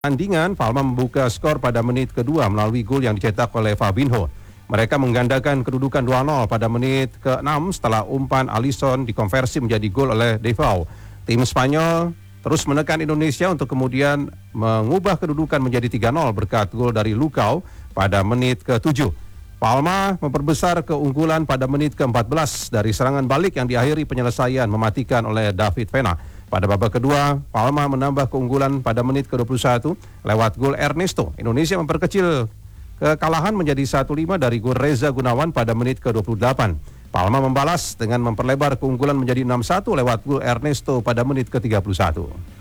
Pertandingan, Palma membuka skor pada menit kedua melalui gol yang dicetak oleh Fabinho. Mereka menggandakan kedudukan 2-0 pada menit ke-6 setelah umpan Alisson dikonversi menjadi gol oleh Devau. Tim Spanyol terus menekan Indonesia untuk kemudian mengubah kedudukan menjadi 3-0 berkat gol dari Lukau pada menit ke-7. Palma memperbesar keunggulan pada menit ke-14 dari serangan balik yang diakhiri penyelesaian mematikan oleh David Vena. Pada babak kedua, Palma menambah keunggulan pada menit ke-21 lewat gol Ernesto. Indonesia memperkecil kekalahan menjadi 1-5 dari gol Reza Gunawan pada menit ke-28. Palma membalas dengan memperlebar keunggulan menjadi 6-1 lewat gol Ernesto pada menit ke-31.